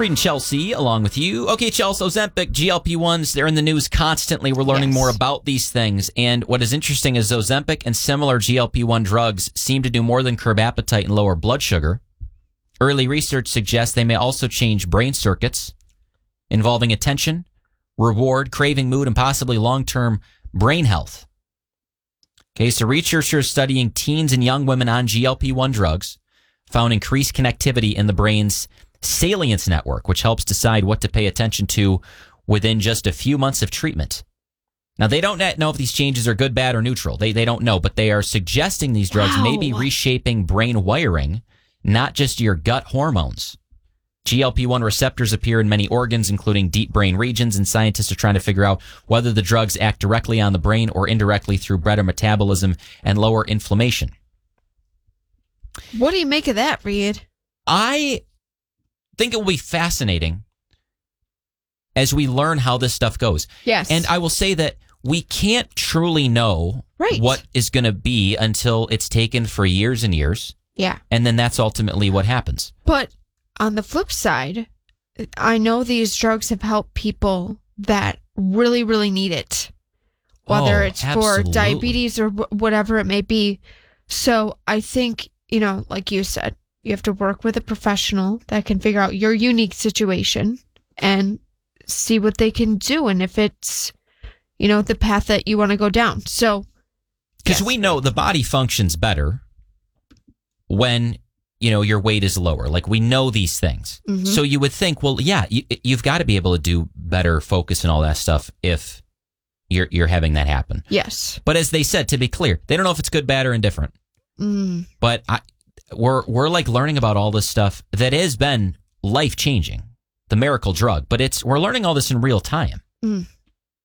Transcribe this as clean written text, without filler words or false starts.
Reading Chelsea along with you. Okay, Chelsea, Ozempic, GLP-1s, they're in the news constantly. We're learning more about these things. And what is interesting is Ozempic and similar GLP-1 drugs seem to do more than curb appetite and lower blood sugar. Early research suggests they may also change brain circuits involving attention, reward, craving, mood, and possibly long-term brain health. Okay, so researchers studying teens and young women on GLP-1 drugs found increased connectivity in the brain's salience network, which helps decide what to pay attention to within just a few months of treatment. Now, they don't know if these changes are good, bad, or neutral. They don't know, but they are suggesting these drugs may be reshaping brain wiring, not just your gut hormones. GLP-1 receptors appear in many organs, including deep brain regions, and scientists are trying to figure out whether the drugs act directly on the brain or indirectly through better metabolism and lower inflammation. What do you make of that, Reed? I think it will be fascinating as we learn how this stuff goes. Yes. And I will say that we can't truly know what is going to be until it's taken for years and years. Yeah. And then that's ultimately what happens. But on the flip side, I know these drugs have helped people that really, really need it, whether it's for diabetes or whatever it may be. So I think, like you said, you have to work with a professional that can figure out your unique situation and see what they can do. And if it's, the path that you want to go down. So, because we know the body functions better when, your weight is lower. Like, we know these things. Mm-hmm. So you would think, well, yeah, you've got to be able to do better focus and all that stuff if you're having that happen. Yes. But as they said, to be clear, they don't know if it's good, bad, or indifferent. Mm. But we're like learning about all this stuff that has been life changing, the miracle drug. But we're learning all this in real time. Mm.